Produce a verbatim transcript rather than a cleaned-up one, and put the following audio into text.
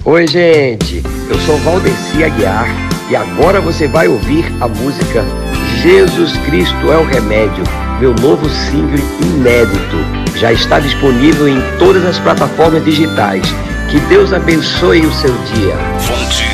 Oi, gente, eu sou Valdeci Aguiar e agora você vai ouvir a música Jesus Cristo é o Remédio, meu novo single inédito. Já está disponível em todas as plataformas digitais. Que Deus abençoe o seu dia. Fonte